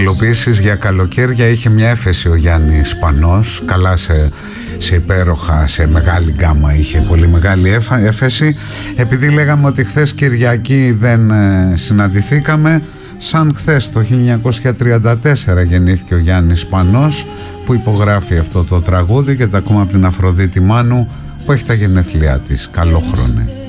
μελοποιήσεις για καλοκαίρια. Είχε μια έφεση ο Γιάννης Πανός, καλά σε υπέροχα, σε μεγάλη γκάμα είχε πολύ μεγάλη έφεση. Επειδή λέγαμε ότι χθες Κυριακή δεν συναντηθήκαμε, σαν χθες το 1934 γεννήθηκε ο Γιάννης Πανός, που υπογράφει αυτό το τραγούδι και τα ακούμε από την Αφροδίτη Μάνου, που έχει τα γενέθλιά της. Καλό χρόνο.